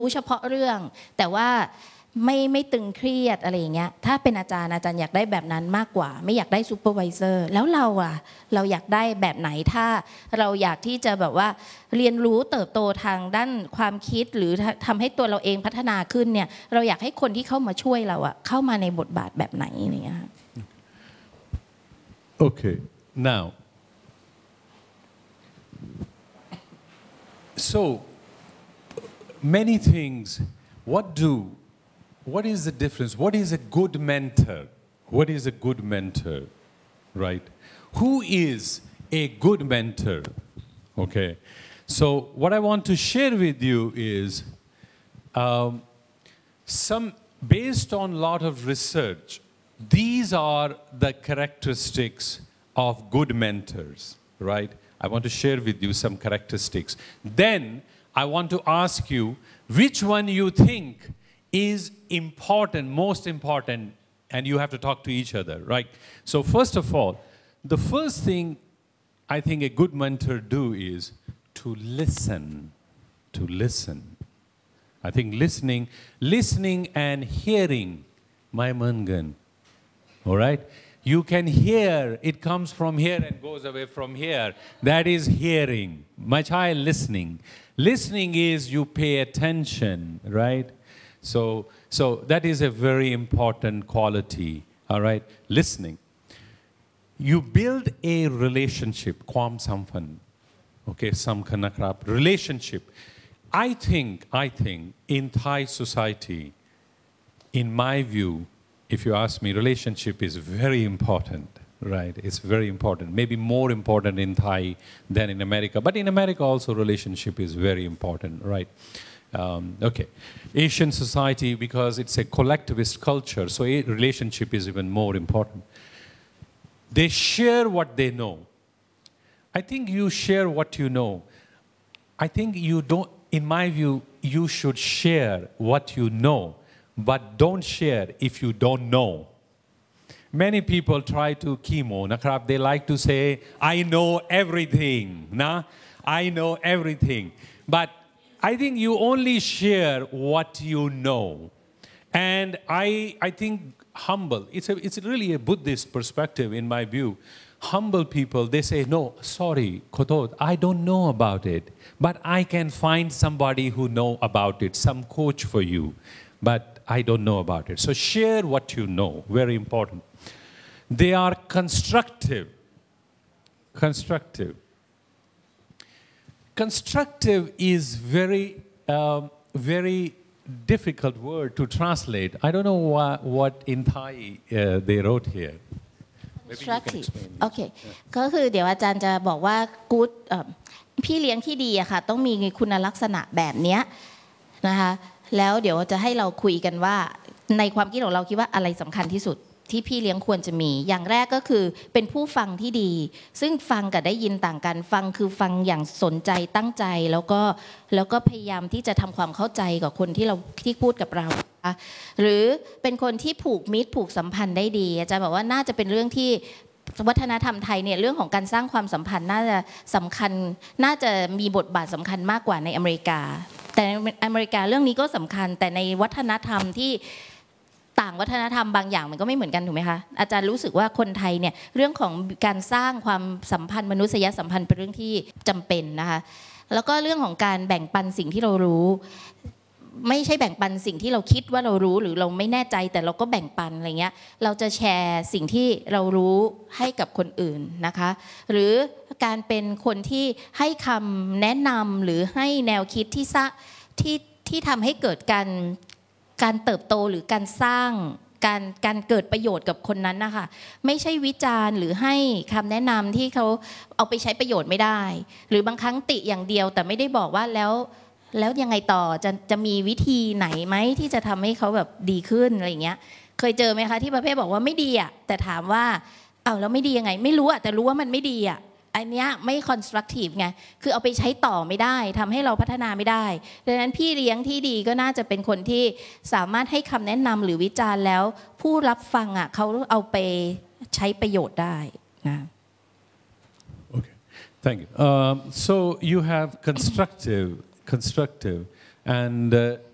รู้เฉพาะเรื่องแต่ว่าไม่ตึงเครียดอะไรอย่างเงี้ยถ้าเป็นอาจารย์อยากได้แบบนั้นมากกว่าไม่อยากได้ซูเปอร์วิเซอร์แล้วเราอยากได้แบบไหนถ้าเราอยากที่จะแบบว่าเรียนรู้เติบโตทางด้านความคิดหรือทำให้ตัวเราเองพัฒนาขึ้นเนี่ยเราอยากให้คนที่เข้ามาช่วยเราเข้ามาในบทบาทแบบไหนอย่างเงี้ย Okay, now so many things what is the difference? What is a good mentor? What is a good mentor? Right? Who is a good mentor? Okay. So what I want to share with you is based on a lot of research, these are the characteristics of good mentors, right? I want to share with you some characteristics. Then I want to ask you which one you think is important, most important, and you have to talk to each other, right? So first of all, the first thing I think a good mentor do is to listen, to listen. I think listening and hearing, my mangan, all right? You can hear, it comes from here and goes away from here. That is hearing. My child, listening. Listening is you pay attention, right? So that is a very important quality, all right? Listening. You build a relationship,ความสัมพันธ์ okay, สำคัญนะครับ relationship. I think in Thai society, in my view, if you ask me, relationship is very important, right? It's very important, maybe more important in Thai than in America. But in America also relationship is very important, right? Okay. Asian society, because it's a collectivist culture, so a relationship is even more important. They share what they know. I think you share what you know. I think you don't, in my view, you should share what you know, but don't share if you don't know. Many people try to chemo, nakrab. They like to say, I know everything, nah? I know everything. But I think you only share what you know. And I think humble, it's really a Buddhist perspective in my view. Humble people, they say, no, sorry, Khotod, I don't know about it. But I can find somebody who know about it, some coach for you. But I don't know about it. So share what you know, very important. They are constructive. Constructive. Constructive is very difficult word to translate. I don't know what in Thai they wrote here. Maybe you can explain this. โอเคก็คือเดี๋ยวอาจารย์จะบอกว่า good พี่เลี้ยงที่ดีอะค่ะต้องมีคุณลักษณะแบบเนี้ยนะคะแล้วเดี๋ยวจะให้เราคุยกันว่าในความคิดของเราคิดว่าอะไรสำคัญที่สุดที่พี่เลี้ยงควรจะมีอย่างแรกก็คือเป็นผู้ฟังที่ดีซึ่งฟังกับได้ยินต่างกันฟังคือฟังอย่างสนใจตั้งใจแล้วก็พยายามที่จะทำความเข้าใจกับคนที่พูดกับเราหรือเป็นคนที่ผูกมิตรผูกสัมพันธ์ได้ดีอาจารย์บอกว่าน่าจะเป็นเรื่องที่วัฒนธรรมไทยเนี่ยเรื่องของการสร้างความสัมพันธ์น่าจะสำคัญน่าจะมีบทบาทสำคัญมากกว่าในอเมริกาแต่ในอเมริกาเรื่องนี้ก็สำคัญแต่ในวัฒนธรรมที่ต่างวัฒนธรรมบางอย่างมันก็ไม่เหมือนกันถูกไหมคะอาจารย์รู้สึกว่าคนไทยเนี่ยเรื่องของการสร้างความสัมพันธ์มนุษยสัมพันธ์เป็นเรื่องที่จำเป็นนะคะแล้วก็เรื่องของการแบ่งปันสิ่งที่เรารู้ไม่ใช่แบ่งปันสิ่งที่เราคิดว่าเรารู้หรือเราไม่แน่ใจแต่เราก็แบ่งปันอะไรเงี้ยเราจะแชร์สิ่งที่เรารู้ให้กับคนอื่นนะคะหรือการเป็นคนที่ให้คำแนะนำหรือให้แนวคิดที่ทำให้เกิดการเติบโตหรือการสร้างการเกิดประโยชน์กับคนนั้นนะคะไม่ใช่วิจารณ์หรือให้คำแนะนำที่เขาเอาไปใช้ประโยชน์ไม่ได้หรือบางครั้งติอย่างเดียวแต่ไม่ได้บอกว่าแล้วยังไงต่อจะมีวิธีไหนไหมที่จะทำให้เขาแบบดีขึ้นอะไรอย่างเงี้ยเคยเจอไหมคะที่ประเภทบอกว่าไม่ดีอ่ะแต่ถามว่าแล้วไม่ดียังไงไม่รู้อ่ะแต่รู้ว่ามันไม่ดีอ่ะอันเนี้ยไม่ constructive ไงคือเอาไปใช้ต่อไม่ได้ทำให้เราพัฒนาไม่ได้ดังนั้นพี่เลี้ยงที่ดีก็น่าจะเป็นคนที่สามารถให้คำแนะนำหรือวิจารณ์แล้วผู้รับฟังอ่ะเขาเอาไปใช้ประโยชน์ได้นะ Okay, thank you. So you have constructive, and